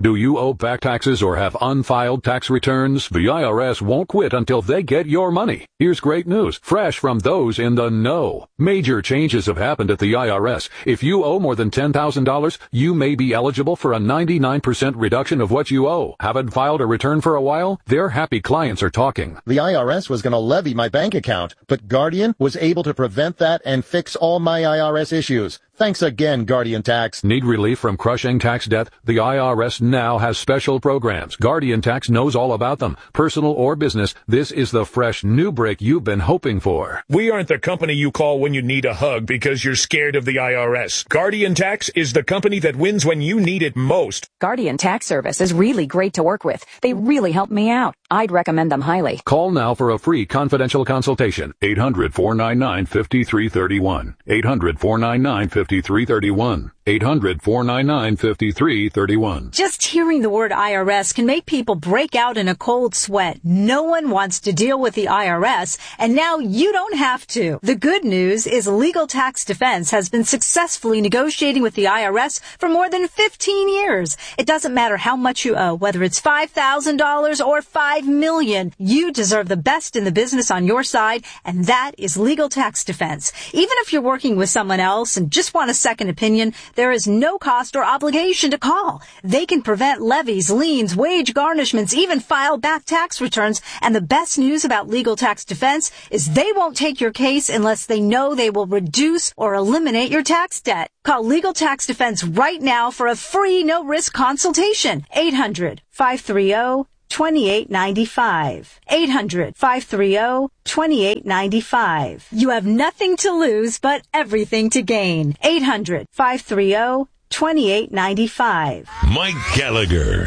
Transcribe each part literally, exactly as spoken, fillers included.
Do you owe back taxes or have unfiled tax returns? The I R S won't quit until they get your money. Here's great news, fresh from those in the know. Major changes have happened at the I R S. If you owe more than ten thousand dollars, you may be eligible for a ninety-nine percent reduction of what you owe. Haven't filed a return for a while? Their happy clients are talking. The I R S was going to levy my bank account, but Guardian was able to prevent that and fix all my I R S issues. Thanks again, Guardian Tax. Need relief from crushing tax debt? The I R S now has special programs. Guardian Tax knows all about them. Personal or business, this is the fresh new break you've been hoping for. We aren't the company you call when you need a hug because you're scared of the I R S. Guardian Tax is the company that wins when you need it most. Guardian Tax Service is really great to work with. They really helped me out. I'd recommend them highly. Call now for a free confidential consultation. eight hundred, four nine nine, five three three one. eight hundred, four nine nine, five three three one. eight hundred, four nine nine, five three three one. Just hearing the word I R S can make people break out in a cold sweat. No one wants to deal with the I R S, and now you don't have to. The good news is Legal Tax Defense has been successfully negotiating with the I R S for more than fifteen years. It doesn't matter how much you owe, whether it's five thousand dollars or five million dollars. You deserve the best in the business on your side, and that is Legal Tax Defense. Even if you're working with someone else and just want a second opinion, there is no cost or obligation to call. They can prevent levies, liens, wage garnishments, even file back tax returns. And the best news about Legal Tax Defense is they won't take your case unless they know they will reduce or eliminate your tax debt. Call Legal Tax Defense right now for a free no-risk consultation. eight hundred, five three zero, two eight nine five. eight hundred, five three zero, two eight nine five. You have nothing to lose but everything to gain. eight hundred, five three zero, two eight nine five. Mike Gallagher.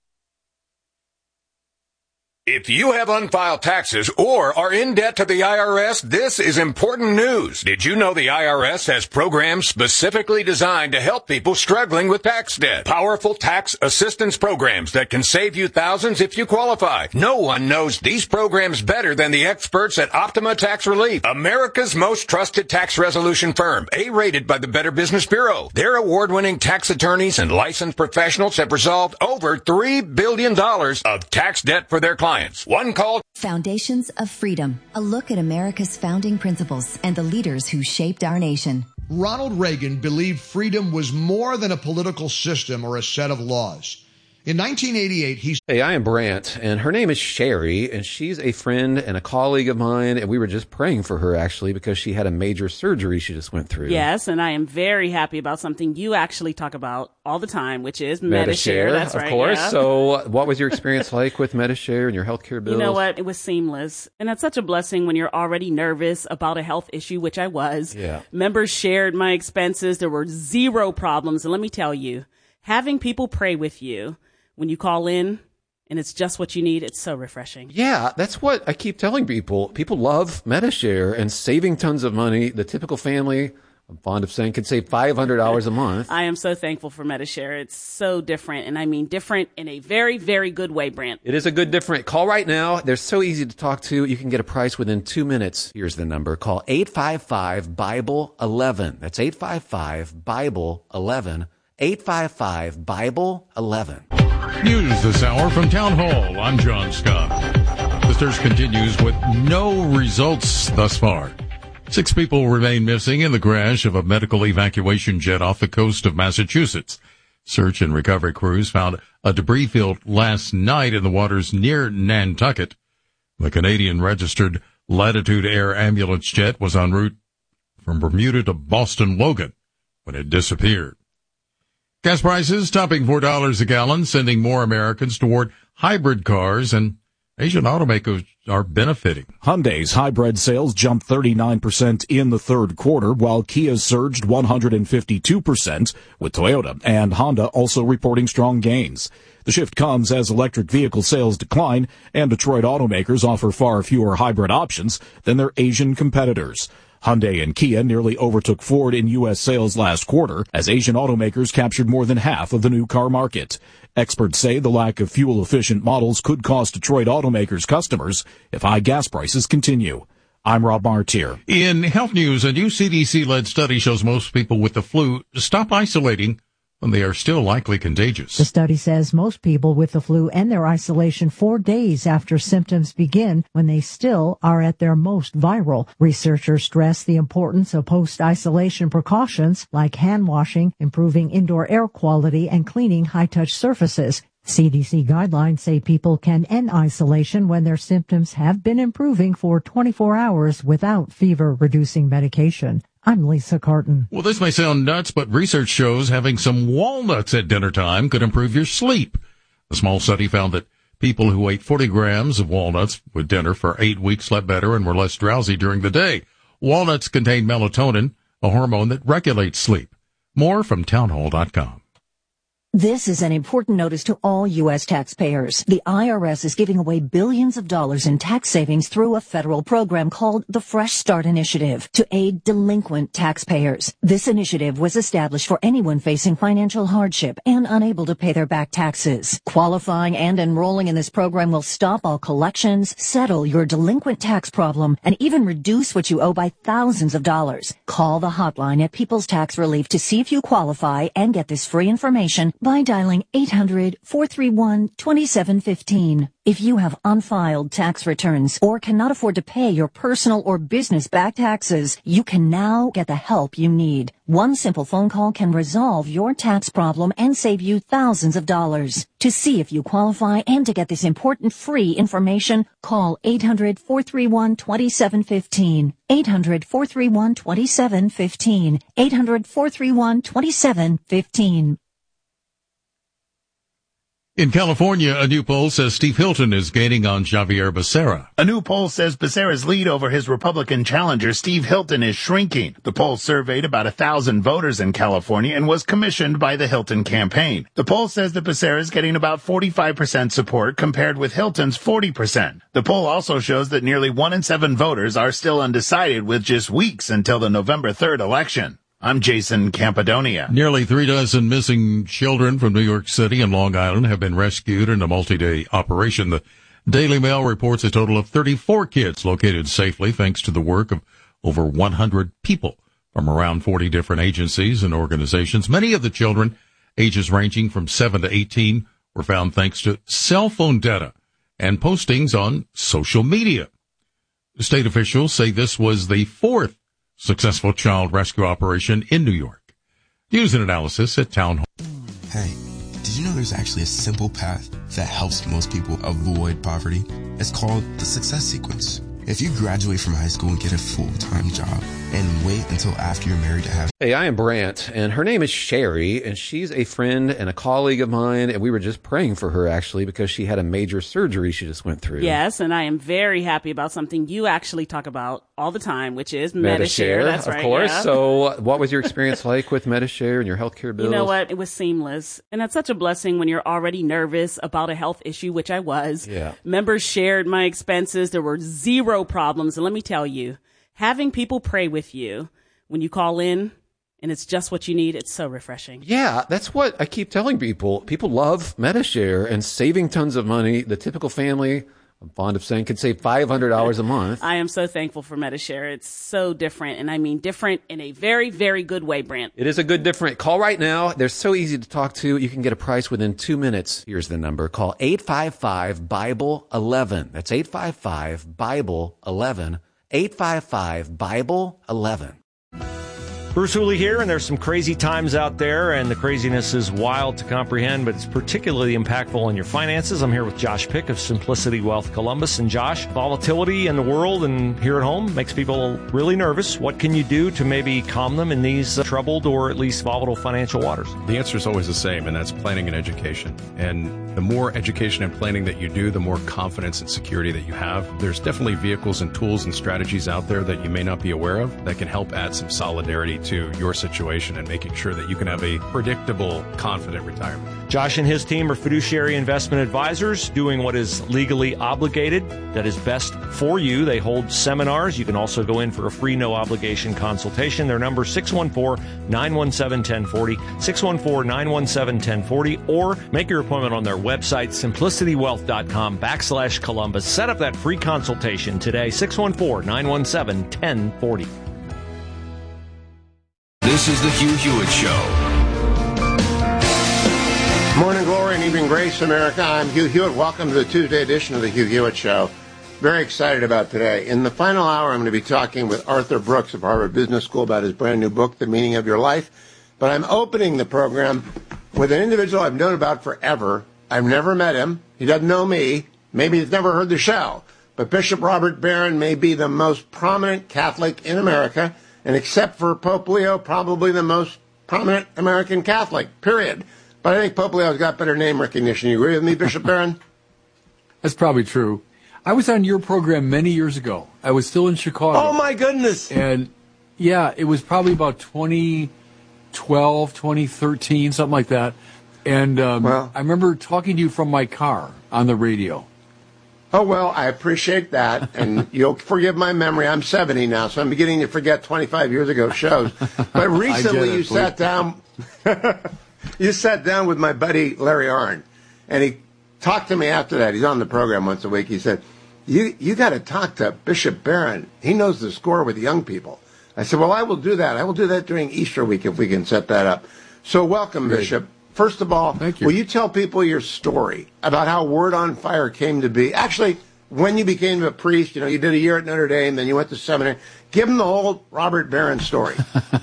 If you have unfiled taxes or are in debt to the I R S, this is important news. Did you know the I R S has programs specifically designed to help people struggling with tax debt? Powerful tax assistance programs that can save you thousands if you qualify. No one knows these programs better than the experts at Optima Tax Relief, America's most trusted tax resolution firm, A-rated by the Better Business Bureau. Their award-winning tax attorneys and licensed professionals have resolved over three billion dollars of tax debt for their clients. One call. Foundations of Freedom, a look at America's founding principles and the leaders who shaped our nation. Ronald Reagan believed freedom was more than a political system or a set of laws. In nineteen eighty-eight, he... Hey, I am Brant, and her name is Sherry, and she's a friend and a colleague of mine, and we were just praying for her, actually, because she had a major surgery she just went through. Yes, and I am very happy about something you actually talk about all the time, which is Medi-Share. Medi-Share. That's of right, course. yeah. So what was your experience like with Medi-Share and your healthcare bills? You know what? It was seamless. And that's such a blessing when you're already nervous about a health issue, which I was. Yeah. Members shared my expenses. There were zero problems. And let me tell you, having people pray with you when you call in and it's just what you need, it's so refreshing. Yeah, that's what I keep telling people. People love Medi-Share and saving tons of money. The typical family, I'm fond of saying, can save five hundred dollars a month. I am so thankful for Medi-Share. It's so different, and I mean different in a very, very good way, Brant. It is a good different. Call right now. They're so easy to talk to. You can get a price within two minutes. Here's the number. Call eight five five, Bible eleven. That's eight five five, Bible eleven. eight five five, Bible eleven. News this hour from Town Hall. I'm John Scott. The search continues with no results thus far. Six people remain missing in the crash of a medical evacuation jet off the coast of Massachusetts. Search and recovery crews found a debris field last night in the waters near Nantucket. The Canadian registered Latitude Air ambulance jet was en route from Bermuda to Boston Logan when it disappeared. Gas prices topping four dollars a gallon, sending more Americans toward hybrid cars, and Asian automakers are benefiting. Hyundai's hybrid sales jumped thirty-nine percent in the third quarter, while Kia surged one hundred fifty-two percent, with Toyota and Honda also reporting strong gains. The shift comes as electric vehicle sales decline, and Detroit automakers offer far fewer hybrid options than their Asian competitors. Hyundai and Kia nearly overtook Ford in U S sales last quarter as Asian automakers captured more than half of the new car market. Experts say the lack of fuel-efficient models could cost Detroit automakers customers if high gas prices continue. I'm Rob Martier. In health news, a new C D C-led study shows most people with the flu stop isolating when they are still likely contagious. The study says most people with the flu end their isolation four days after symptoms begin when they still are at their most viral. Researchers stress the importance of post-isolation precautions like hand washing, improving indoor air quality, and cleaning high-touch surfaces. C D C guidelines say people can end isolation when their symptoms have been improving for twenty-four hours without fever-reducing medication. I'm Lisa Carton. Well, this may sound nuts, but research shows having some walnuts at dinner time could improve your sleep. A small study found that people who ate forty grams of walnuts with dinner for eight weeks slept better and were less drowsy during the day. Walnuts contain melatonin, a hormone that regulates sleep. More from townhall dot com. This is an important notice to all U S taxpayers. The I R S is giving away billions of dollars in tax savings through a federal program called the Fresh Start Initiative to aid delinquent taxpayers. This initiative was established for anyone facing financial hardship and unable to pay their back taxes. Qualifying and enrolling in this program will stop all collections, settle your delinquent tax problem, and even reduce what you owe by thousands of dollars. Call the hotline at People's Tax Relief to see if you qualify and get this free information by dialing eight hundred, four three one, two seven one five. If you have unfiled tax returns or cannot afford to pay your personal or business back taxes, you can now get the help you need. One simple phone call can resolve your tax problem and save you thousands of dollars. To see if you qualify and to get this important free information, call eight hundred, four three one, two seven one five. eight hundred, four three one, two seven one five. eight hundred, four three one, two seven one five. In California, a new poll says Steve Hilton is gaining on Xavier Becerra. A new poll says Becerra's lead over his Republican challenger, Steve Hilton, is shrinking. The poll surveyed about a thousand voters in California and was commissioned by the Hilton campaign. The poll says that Becerra is getting about forty-five percent support compared with Hilton's forty percent. The poll also shows that nearly one in seven voters are still undecided with just weeks until the November third election. I'm Jason Campadonia. Nearly three dozen missing children from New York City and Long Island have been rescued in a multi-day operation. The Daily Mail reports a total of thirty-four kids located safely thanks to the work of over one hundred people from around forty different agencies and organizations. Many of the children, ages ranging from seven to eighteen, were found thanks to cell phone data and postings on social media. State officials say this was the fourth successful child rescue operation in New York. News and analysis at Town Hall. Hey, did you know there's actually a simple path that helps most people avoid poverty? It's called the Success Sequence. If you graduate from high school and get a full-time job and wait until after you're married to have... Hey, I am Brant, and her name is Sherry, and she's a friend and a colleague of mine, and we were just praying for her, actually, because she had a major surgery she just went through. Yes, and I am very happy about something you actually talk about all the time, which is Medi-Share. Medi-Share, That's of right, course. yeah. So what was your experience like with Medi-Share and your healthcare bills? You know what? It was seamless. And that's such a blessing when you're already nervous about a health issue, which I was. Yeah. Members shared my expenses. There were zero problems. And let me tell you, having people pray with you when you call in and it's just what you need, it's so refreshing. Yeah, that's what I keep telling people. People love Medi-Share and saving tons of money. The typical family, I'm fond of saying, can save five hundred dollars a month. I am so thankful for Medi-Share. It's so different, and I mean different in a very, very good way, Brant. It is a good different. Call right now. They're so easy to talk to. You can get a price within two minutes. Here's the number. Call eight five five, Bible eleven. That's eight five five, Bible eleven. eight five five, Bible eleven. Bruce Hooley here, and there's some crazy times out there, and the craziness is wild to comprehend, but it's particularly impactful on your finances. I'm here with Josh Pick of Simplicity Wealth Columbus. And Josh, volatility in the world and here at home makes people really nervous. What can you do to maybe calm them in these uh, troubled or at least volatile financial waters? The answer is always the same, and that's planning and education. And the more education and planning that you do, the more confidence and security that you have. There's definitely vehicles and tools and strategies out there that you may not be aware of that can help add some solidarity to your situation and making sure that you can have a predictable, confident retirement. Josh and his team are fiduciary investment advisors doing what is legally obligated, that is best for you. They hold seminars. You can also go in for a free, no-obligation consultation. Their number is six one four, nine one seven, one zero four zero, six one four, nine one seven, one zero four zero, or make your appointment on their website, simplicitywealth.com backslash Columbus. Set up that free consultation today, six one four, nine one seven, one zero four zero. This is the Hugh Hewitt Show. Evening Grace, America. I'm Hugh Hewitt. Welcome to the Tuesday edition of the Hugh Hewitt Show. Very excited about today. In the final hour, I'm going to be talking with Arthur Brooks of Harvard Business School about his brand new book, The Meaning of Your Life. But I'm opening the program with an individual I've known about forever. I've never met him. He doesn't know me. Maybe he's never heard the show. But Bishop Robert Barron may be the most prominent Catholic in America, and except for Pope Leo, probably the most prominent American Catholic, period. But I think Pope Leo's got better name recognition. You agree with me, Bishop Barron? That's probably true. I was on your program many years ago. I was still in Chicago. Oh, my goodness. And, yeah, it was probably about twenty twelve, twenty thirteen, something like that. And um, well, I remember talking to you from my car on the radio. Oh, well, I appreciate that. And you'll forgive my memory. I'm seventy now, so I'm beginning to forget twenty-five years ago shows. But recently it, you please. sat down... You sat down with my buddy Larry Arnn, and he talked to me after that. He's on the program once a week. He said, you you got to talk to Bishop Barron. He knows the score with young people. I said, well, I will do that. I will do that during Easter week if we can set that up. So welcome, Great. Bishop. First of all, Thank you. Will you tell people your story about how Word on Fire came to be? Actually, when you became a priest, you know, you did a year at Notre Dame, then you went to seminary. Give them the whole Robert Barron story.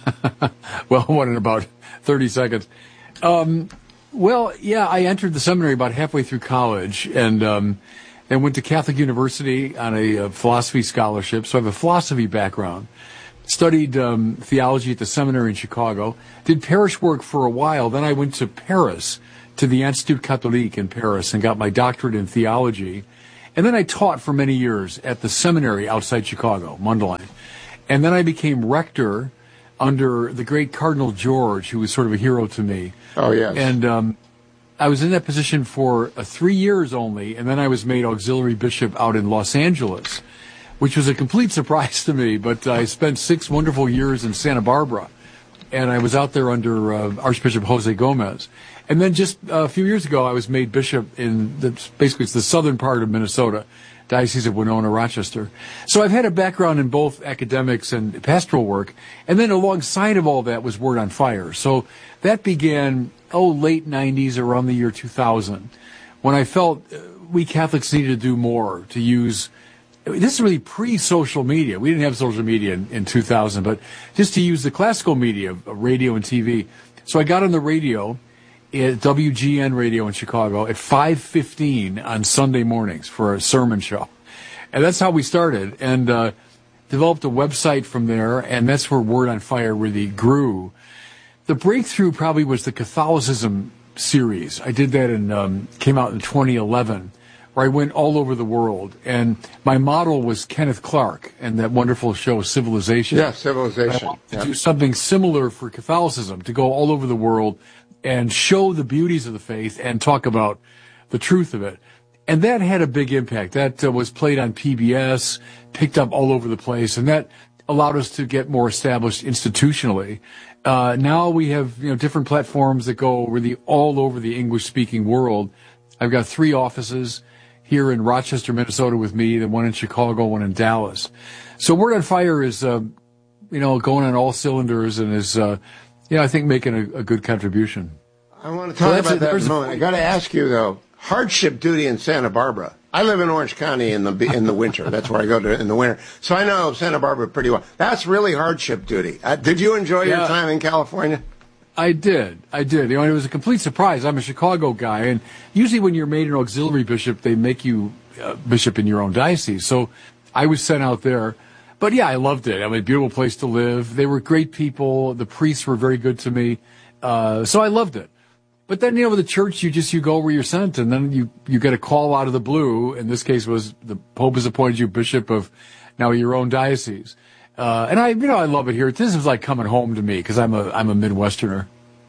Well, one in about thirty seconds. Um, well, yeah, I entered the seminary about halfway through college and, um, and went to Catholic University on a, a philosophy scholarship. So I have a philosophy background. Studied, um, theology at the seminary in Chicago. Did parish work for a while. Then I went to Paris, to the Institut Catholique in Paris, and got my doctorate in theology. And then I taught for many years at the seminary outside Chicago, Mundelein. And then I became rector under the great Cardinal George, who was sort of a hero to me. Oh, yes. And um, I was in that position for uh, three years only, and then I was made auxiliary bishop out in Los Angeles, which was a complete surprise to me. But I spent six wonderful years in Santa Barbara, and I was out there under uh, Archbishop Jose Gomez. And then just a few years ago, I was made bishop in the, basically it's the southern part of Minnesota, Diocese of Winona, Rochester. So I've had a background in both academics and pastoral work, and then alongside of all that was Word on Fire. So that began, oh, late nineties, around the year two thousand, when I felt we Catholics needed to do more to use, this is really pre-social media. We didn't have social media in, in two thousand, but just to use the classical media, radio and T V. So I got on the radio, at W G N Radio in Chicago at five fifteen on Sunday mornings for a sermon show. And that's how we started, and uh, developed a website from there, and that's where Word on Fire really grew. The breakthrough probably was the Catholicism series. I did that and um, came out in twenty eleven, where I went all over the world. And my model was Kenneth Clark and that wonderful show, Civilization. Yeah, Civilization. I wanted to yeah. do something similar for Catholicism, to go all over the world and show the beauties of the faith and talk about the truth of it. And that had a big impact. That uh, was played on P B S, picked up all over the place, and that allowed us to get more established institutionally. Uh, now we have, you know, different platforms that go really all over the English-speaking world. I've got three offices here in Rochester, Minnesota with me, the one in Chicago, one in Dallas. So Word on Fire is, uh, you know, going on all cylinders and is, uh, yeah, I think making a, a good contribution. I want to talk so about a, that in a moment. I got to ask you, though, hardship duty in Santa Barbara. I live in Orange County in the in the winter. That's where I go to in the winter. So I know Santa Barbara pretty well. That's really hardship duty. Uh, did you enjoy yeah, your time in California? I did. I did. You know, it was a complete surprise. I'm a Chicago guy, and usually when you're made an auxiliary bishop, they make you uh, bishop in your own diocese. So I was sent out there. But yeah, I loved it. I mean, beautiful place to live. They were great people. The priests were very good to me. Uh, so I loved it. But then, you know, with the church, you just, you go where you're sent, and then you, you get a call out of the blue. In this case was the Pope has appointed you bishop of now your own diocese. Uh, and I, you know, I love it here. This is like coming home to me because I'm a, I'm a Midwesterner.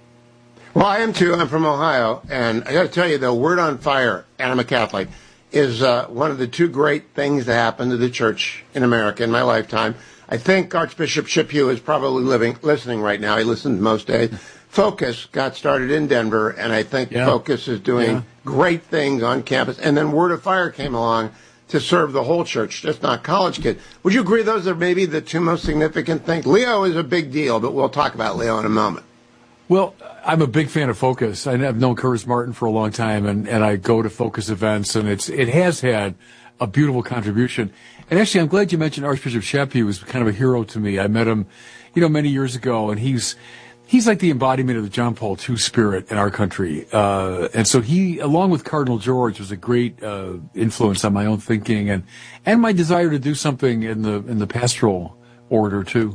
Well, I am too. I'm from Ohio. And I got to tell you, though, Word on Fire, and I'm a Catholic, is uh, one of the two great things that happened to the church in America in my lifetime. I think Archbishop Chip Hugh is probably living, listening right now. He listens most days. Focus got started in Denver, and I think yeah. Focus is doing yeah. great things on campus. And then Word of Fire came along to serve the whole church, just not college kids. Would you agree those are maybe the two most significant things? Leo is a big deal, but we'll talk about Leo in a moment. Well, I'm a big fan of Focus. I've known Curtis Martin for a long time, and, and I go to Focus events, and it's it has had a beautiful contribution. And actually, I'm glad you mentioned Archbishop Shep. He was kind of a hero to me. I met him, you know, many years ago, and he's he's like the embodiment of the John Paul the Second spirit in our country. Uh, and so he, along with Cardinal George, was a great uh, influence on my own thinking and and my desire to do something in the in the pastoral order too.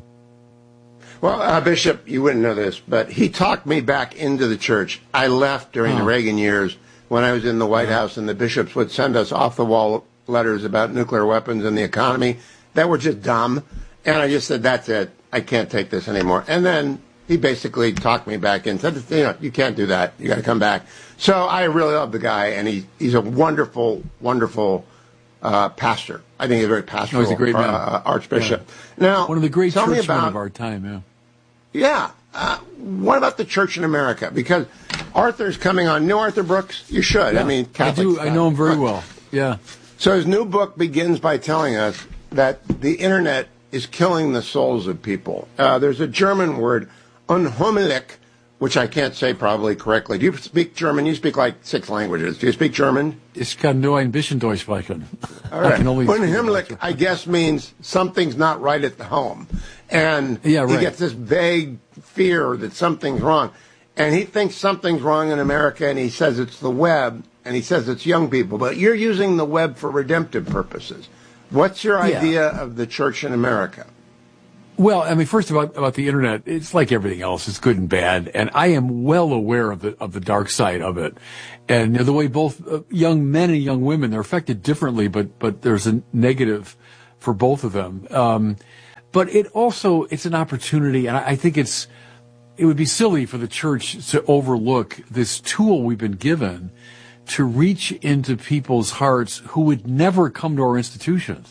Well, uh, Bishop, you wouldn't know this, but he talked me back into the church. I left during oh. the Reagan years when I was in the White House, and the bishops would send us off-the-wall letters about nuclear weapons and the economy that were just dumb. And I just said, that's it. I can't take this anymore. And then he basically talked me back in, said, you know, you can't do that. You got to come back. So I really love the guy, and he, he's a wonderful, wonderful uh, pastor. I think he's a very pastoral oh, he's a great man. Uh, archbishop. Yeah. Now, one of the great tell me churchmen about, of our time, yeah. Yeah. Uh, what about the church in America? Because Arthur's coming on. Know Arthur Brooks? You should. Yeah, I mean, Catholic I do. stuff. I know him very well. Yeah. So his new book begins by telling us that the internet is killing the souls of people. Uh, there's a German word, unheimlich, which I can't say probably correctly. Do you speak German? You speak like six languages. Do you speak German? Ich kann nur ein bisschen Deutsch sprechen. All right. I can only unheimlich, I guess, means something's not right at the home. And yeah, right. he gets this vague fear that something's wrong. And he thinks something's wrong in America, and he says it's the web, and he says it's young people. But you're using the web for redemptive purposes. What's your yeah. idea of the church in America? Well, I mean, first about about the internet, it's like everything else; it's good and bad. And I am well aware of the of the dark side of it, and you know, the way both uh, young men and young women are affected differently. But but there's a negative for both of them. Um, but it also it's an opportunity, and I, I think it's it would be silly for the church to overlook this tool we've been given to reach into people's hearts who would never come to our institutions.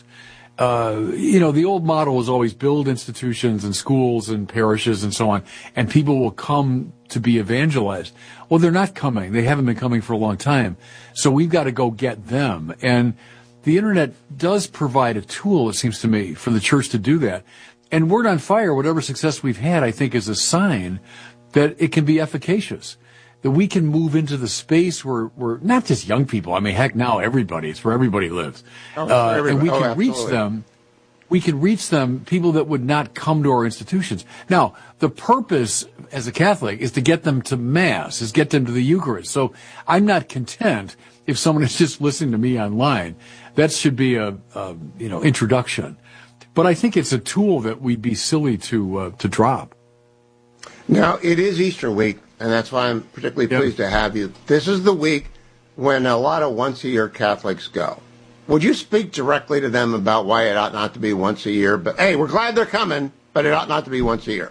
Uh, you know, the old model was always build institutions and schools and parishes and so on, and people will come to be evangelized. Well, they're not coming. They haven't been coming for a long time. So we've got to go get them. And the internet does provide a tool, it seems to me, for the church to do that. And Word on Fire, whatever success we've had, I think is a sign that it can be efficacious. That we can move into the space where we're not just young people. I mean, heck, now everybody. It's where everybody lives. Oh, uh, everybody. And we can oh, reach them. We can reach them, people that would not come to our institutions. Now, the purpose as a Catholic is to get them to Mass, is get them to the Eucharist. So I'm not content if someone is just listening to me online. That should be a, a you know, introduction. But I think it's a tool that we'd be silly to uh, to drop. Now, it is Easter week, and that's why I'm particularly yep. pleased to have you. This is the week when a lot of once-a-year Catholics go. Would you speak directly to them about why it ought not to be once a year? But, hey, we're glad they're coming, but it ought not to be once a year.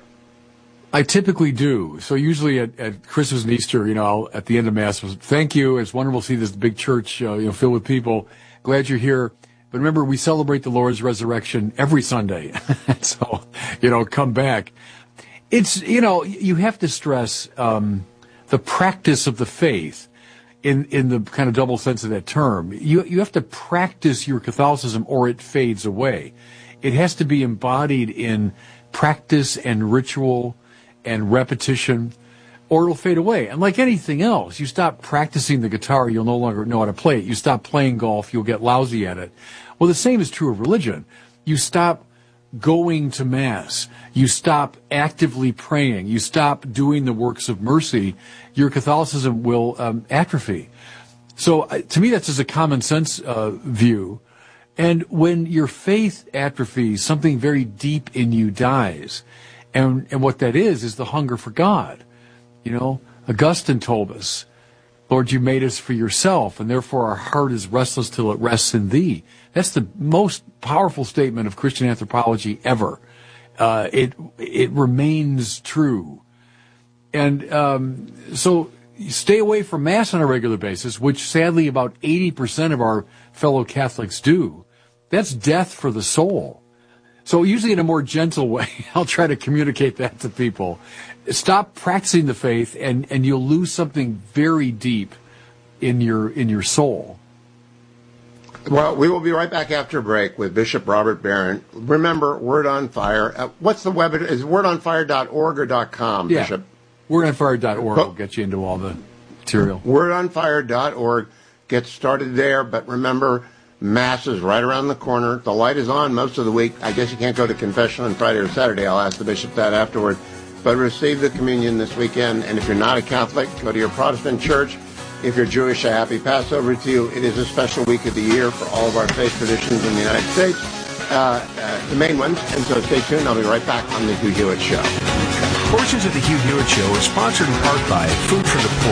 I typically do. So usually at, at Christmas and Easter, you know, I'll, at the end of Mass, thank you. It's wonderful to see this big church, uh, you know, filled with people. Glad you're here. But remember, we celebrate the Lord's resurrection every Sunday. So, you know, come back. It's, you know, you have to stress um, the practice of the faith in in the kind of double sense of that term. You you have to practice your Catholicism or it fades away. It has to be embodied in practice and ritual and repetition, or it'll fade away. And like anything else, you stop practicing the guitar, you'll no longer know how to play it. You stop playing golf, you'll get lousy at it. Well, the same is true of religion. You stop going to Mass, you stop actively praying, you stop doing the works of mercy, your Catholicism will um, atrophy. So uh, to me, that's just a common sense uh, view. And when your faith atrophies, something very deep in you dies. And, and what that is, is the hunger for God. You know, Augustine told us, Lord, you made us for yourself, and therefore our heart is restless till it rests in thee. That's the most powerful statement of Christian anthropology ever. Uh, it it remains true. And um, so you stay away from Mass on a regular basis, which sadly about eighty percent of our fellow Catholics do. That's death for the soul. So usually in a more gentle way, I'll try to communicate that to people. Stop practicing the faith, and, and you'll lose something very deep in your in your soul. Well, we will be right back after a break with Bishop Robert Barron. Remember, Word on Fire. Uh, what's the web? Is it word on fire dot org or .com, yeah. Bishop? word on fire dot org will get you into all the material. word on fire dot org. Get started there, but remember, Mass is right around the corner. The light is on most of the week. I guess you can't go to confession on Friday or Saturday. I'll ask the bishop that afterward. But receive the communion this weekend. And if you're not a Catholic, go to your Protestant church. If you're Jewish, a happy Passover to you. It is a special week of the year for all of our faith traditions in the United States, uh, uh, the main ones. And so stay tuned. I'll be right back on the Hugh Hewitt Show. Portions of the Hugh Hewitt Show are sponsored in part by Food for the Poor.